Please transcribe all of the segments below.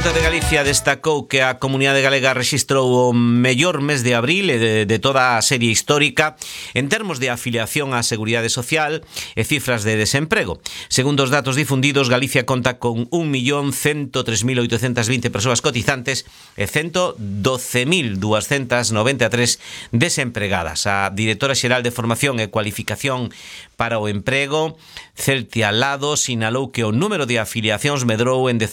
Xunta de Galicia destacou que a comunidade galega rexistrou o mellor mes de abril de toda a serie histórica en termos de afiliación á Seguridade Social e cifras de desemprego. Segundo os datos difundidos, Galicia conta con 1.103.820 persoas cotizantes e 112.293 desempregadas. A directora xeral de Formación e Cualificación para o Emprego, Celtia Lado, sinalou que o número de afiliacións medrou en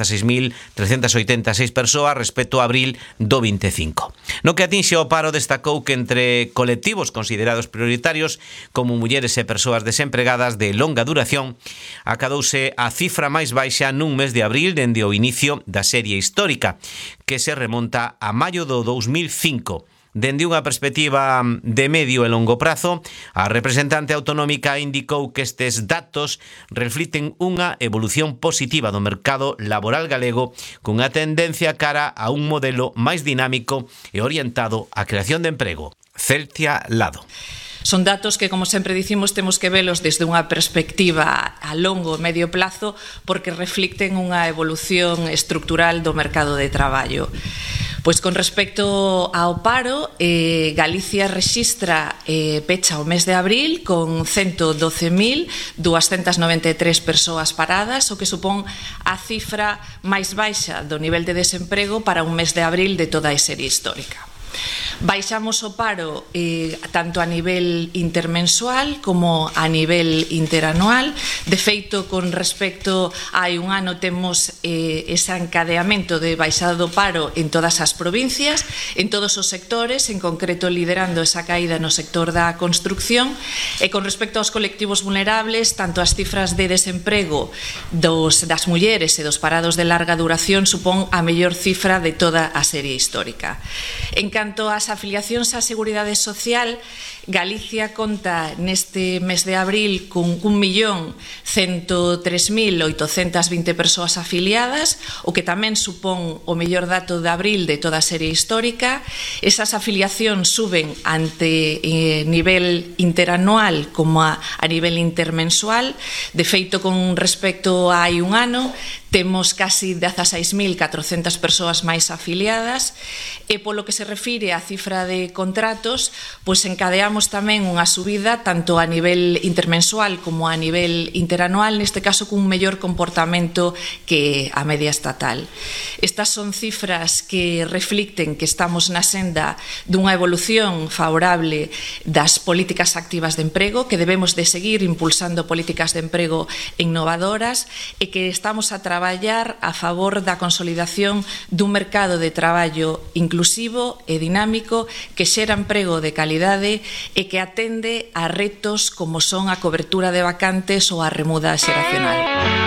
16.386 persoas respecto a abril do 25. No que atinxe ao paro, destacou que entre colectivos considerados prioritarios como mulleres e persoas desempregadas de longa duración, acadouse a cifra máis baixa nun mes de abril dende o inicio da serie histórica, que se remonta a maio do 2005. Dende unha perspectiva de medio e longo prazo, a representante autonómica indicou que estes datos reflicten unha evolución positiva do mercado laboral galego cunha tendencia cara a un modelo máis dinámico e orientado á creación de emprego. Celtia Lado. Son datos que, como sempre dicimos, temos que velos desde unha perspectiva a longo e medio plazo porque reflicten unha evolución estructural do mercado de traballo. Pois con respecto ao paro, Galicia rexistra pecha o mes de abril con 112.293 persoas paradas, o que supón a cifra máis baixa do nivel de desemprego para un mes de abril de toda a serie histórica. Baixamos o paro tanto a nivel intermensual como a nivel interanual. De feito, con respecto a hai un ano temos ese encadeamento de baixada do paro en todas as provincias, en todos os sectores, en concreto liderando esa caída no sector da construcción. E con respecto aos colectivos vulnerables, tanto as cifras de desemprego das mulleres e dos parados de larga duración supón a mellor cifra de toda a serie histórica. En canto ás afiliacións á Seguridade Social, Galicia conta neste mes de abril con 1.103.820 persoas afiliadas, o que tamén supón o mellor dato de abril de toda a serie histórica. Esas afiliacións suben ante nivel interanual como a nivel intermensual. De feito, con respecto a hai un ano, temos casi 16.400 persoas máis afiliadas e polo que se refire á cifra de contratos, pois encadeamos tamén unha subida tanto a nivel intermensual como a nivel interanual, neste caso cun mellor comportamento que a media estatal. Estas son cifras que reflicten que estamos na senda dunha evolución favorable das políticas activas de emprego, que debemos de seguir impulsando políticas de emprego innovadoras e que estamos a traballar a favor da consolidación dun mercado de traballo inclusivo e dinámico que xera emprego de calidade e que atende a retos como son a cobertura de vacantes ou a remuda xeracional.